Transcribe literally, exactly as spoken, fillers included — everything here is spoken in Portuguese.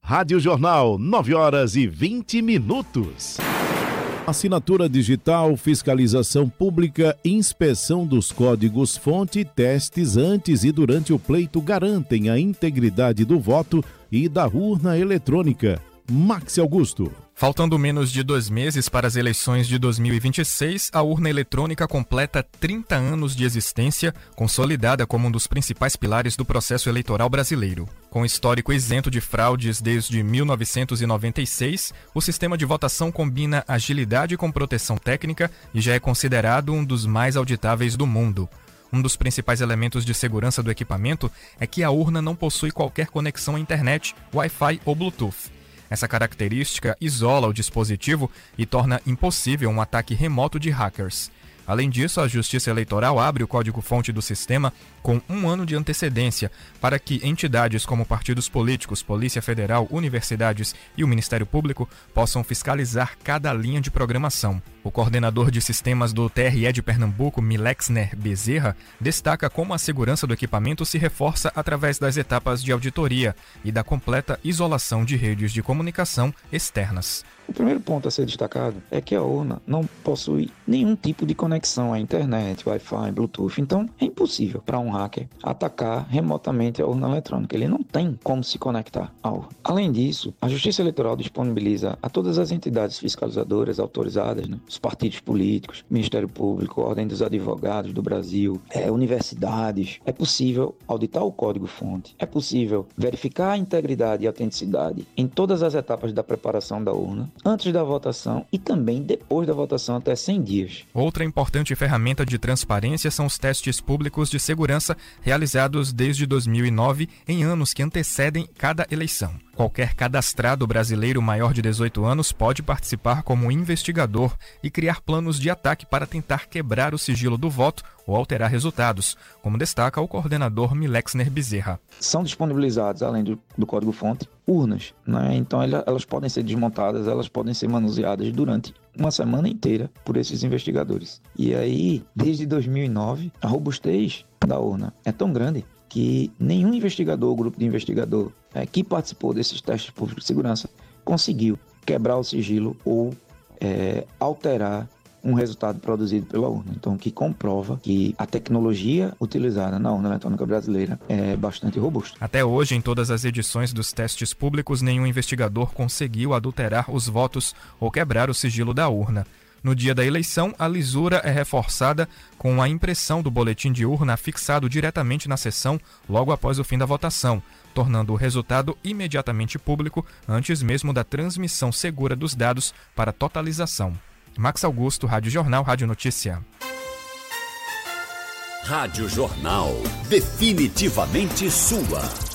Rádio Jornal, nove horas e vinte minutos. Assinatura digital, fiscalização pública, inspeção dos códigos-fonte, testes antes e durante o pleito garantem a integridade do voto e da urna eletrônica. Maxi Augusto. Faltando menos de dois meses para as eleições de dois mil e vinte e seis, a urna eletrônica completa trinta anos de existência, consolidada como um dos principais pilares do processo eleitoral brasileiro. Com histórico isento de fraudes desde mil novecentos e noventa e seis, o sistema de votação combina agilidade com proteção técnica e já é considerado um dos mais auditáveis do mundo. Um dos principais elementos de segurança do equipamento é que a urna não possui qualquer conexão à internet, Wi-Fi ou Bluetooth. Essa característica isola o dispositivo e torna impossível um ataque remoto de hackers. Além disso, a Justiça Eleitoral abre o código-fonte do sistema com um ano de antecedência para que entidades como partidos políticos, Polícia Federal, universidades e o Ministério Público possam fiscalizar cada linha de programação. O coordenador de sistemas do T R E de Pernambuco, Milexner Bezerra, destaca como a segurança do equipamento se reforça através das etapas de auditoria e da completa isolação de redes de comunicação externas. O primeiro ponto a ser destacado é que a urna não possui nenhum tipo de conexão à internet, Wi-Fi, Bluetooth. Então, é impossível para um hacker atacar remotamente a urna eletrônica. Ele não tem como se conectar à urna. Além disso, a Justiça Eleitoral disponibiliza a todas as entidades fiscalizadoras autorizadas, né, os partidos políticos, Ministério Público, Ordem dos Advogados do Brasil, é, universidades. É possível auditar o código-fonte. É possível verificar a integridade e autenticidade em todas as etapas da preparação da urna, antes da votação e também depois da votação até cem dias. Outra importante ferramenta de transparência são os testes públicos de segurança realizados desde dois mil e nove em anos que antecedem cada eleição. Qualquer cadastrado brasileiro maior de dezoito anos pode participar como investigador e criar planos de ataque para tentar quebrar o sigilo do voto ou alterar resultados, como destaca o coordenador Milexner Bezerra. São disponibilizados, além do, do código-fonte, urnas, né? Então elas podem ser desmontadas, elas podem ser manuseadas durante uma semana inteira por esses investigadores. E aí, desde dois mil e nove, a robustez da urna é tão grande que nenhum investigador ou grupo de investigador é, que participou desses testes públicos de segurança conseguiu quebrar o sigilo ou é, alterar um resultado produzido pela urna. Então, o que comprova que a tecnologia utilizada na urna eletrônica brasileira é bastante robusta. Até hoje, em todas as edições dos testes públicos, nenhum investigador conseguiu adulterar os votos ou quebrar o sigilo da urna. No dia da eleição, a lisura é reforçada com a impressão do boletim de urna fixado diretamente na sessão logo após o fim da votação, tornando o resultado imediatamente público antes mesmo da transmissão segura dos dados para totalização. Max Augusto, Rádio Jornal, Rádio Notícia. Rádio Jornal, definitivamente sua.